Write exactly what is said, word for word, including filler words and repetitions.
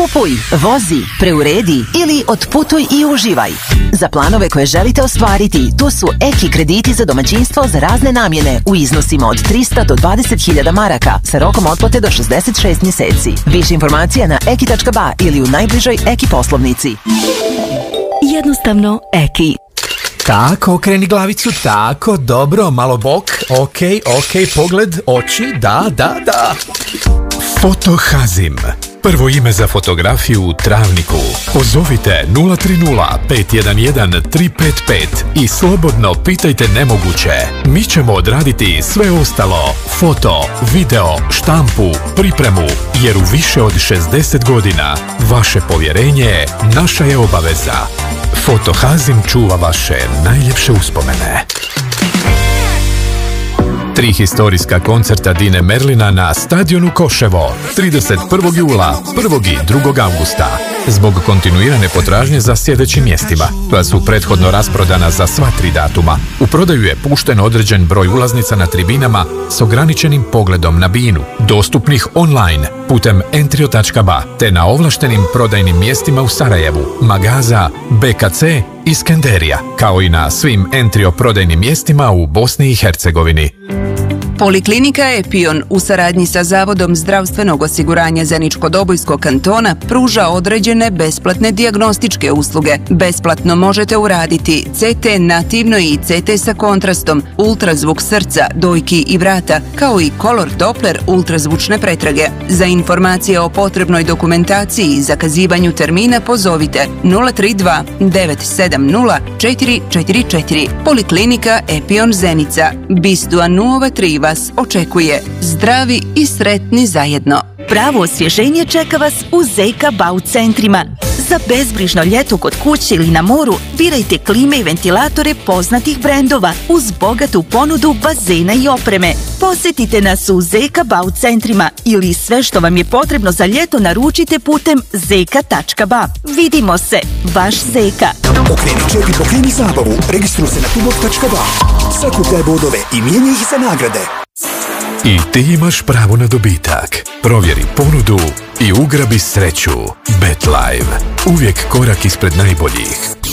Kupuj, vozi, preuredi ili otputuj i uživaj. Za planove koje želite ostvariti, tu su Eki krediti za domaćinstvo za razne namjene u iznosima od trista do dvadeset hiljada maraka sa rokom otplate do šezdeset šest mjeseci. Više informacija na eki tačka ba ili u najbližoj Eki poslovnici. Jednostavno Eki. Tako, okreni glavicu, tako, dobro, malo bok, ok, ok, pogled, oči, da, da, da. Fotohazim. Prvo ime za fotografiju u Travniku. Pozovite nula tri nula pet jedan jedan tri pet pet i slobodno pitajte nemoguće. Mi ćemo odraditi sve ostalo. Foto, video, štampu, pripremu. Jer u više od šezdeset godina vaše povjerenje naša je obaveza. Fotohazim čuva vaše najljepše uspomene. Tri historijska koncerta Dine Merlina na stadionu Koševo trideset prvog jula, prvog i drugog augusta. Zbog kontinuirane potražnje za sljedećim mjestima, koja su prethodno rasprodana za sva tri datuma, u prodaju je pušten određen broj ulaznica na tribinama s ograničenim pogledom na binu, dostupnih online putem entrio tačka ba te na ovlaštenim prodajnim mjestima u Sarajevu, Magaza, be ka ce i Skenderija, kao i na svim Entrio prodajnim mjestima u Bosni i Hercegovini. Poliklinika Epion u saradnji sa Zavodom zdravstvenog osiguranja Zeničko-Dobojskog kantona pruža određene besplatne dijagnostičke usluge. Besplatno možete uraditi ce te nativno i ce te sa kontrastom, ultrazvuk srca, dojki i vrata, kao i kolor Doppler ultrazvučne pretrage. Za informacije o potrebnoj dokumentaciji i zakazivanju termina pozovite nula tri dva devet sedam nula četiri četiri četiri. Poliklinika Epion Zenica. Bis Duanuova tri vas očekuje. Zdravi i sretni zajedno. Pravo osvježenje čeka vas u Zeka Bau centrima. Za bezbrižno ljeto kod kuće ili na moru, birajte klime i ventilatore poznatih brendova uz bogatu ponudu bazena i opreme. Posjetite nas u Zeka Bau centrima ili sve što vam je potrebno za ljeto naručite putem zeka tačka ba. Vidimo se, vaš Zeka. Okreni čep i pokreni zabavu. Registruj se na tubok tačka ba. Sakupljaj bodove i mijenjaj ih za nagrade. I ti imaš pravo na dobitak. Provjeri ponudu i ugrabi sreću. BetLive. Uvijek korak ispred najboljih.